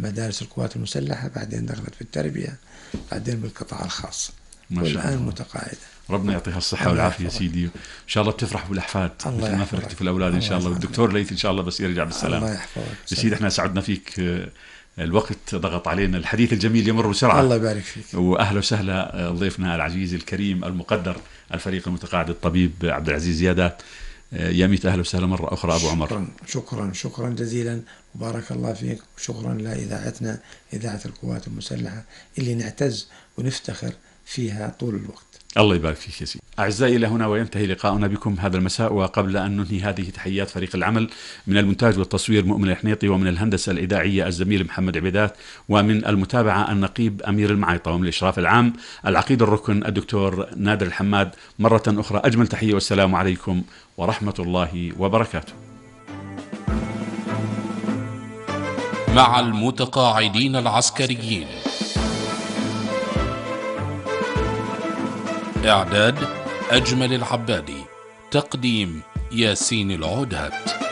مدارس القوات المسلحة، بعدين دخلت في التربية، بعدين بالقطاع الخاص، والآن متقاعدة. ربنا يعطيها الصحة والعافية سيدي، إن شاء الله بتفرح بالأحفاد مثل ما فرحت في الأولاد إن شاء الله، والدكتور ليث إن شاء الله بس يرجع بالسلام. الله يحفظك سيدي، إحنا سعدنا فيك، الوقت ضغط علينا، الحديث الجميل يمر بسرعة. الله يبارك فيك. وأهلا وسهلا ضيفنا العزيز الكريم المقدر الفريق المتقاعد الطبيب عبد العزيز زيادات. يا ميت أهلا وسهلا مرة أخرى أبو عمر. شكرا جزيلا، وبارك الله فيك، وشكرا لإذاعتنا إذاعة القوات المسلحة اللي نعتز ونفتخر فيها طول الوقت. الله يبارك فيك يا سيدي. أعزائي، إلى هنا وينتهي لقاؤنا بكم هذا المساء، وقبل أن ننهي هذه تحيات فريق العمل من المونتاج والتصوير مؤمن الحنيطي، ومن الهندسة الإذاعية الزميل محمد عبيدات، ومن المتابعة النقيب أمير المعيطة، ومن الإشراف العام العقيد الركن الدكتور نادر الحماد. مرة أخرى أجمل تحية، والسلام عليكم ورحمة الله وبركاته. مع المتقاعدين العسكريين. إعداد أجمل العبادي، تقديم ياسين العودات.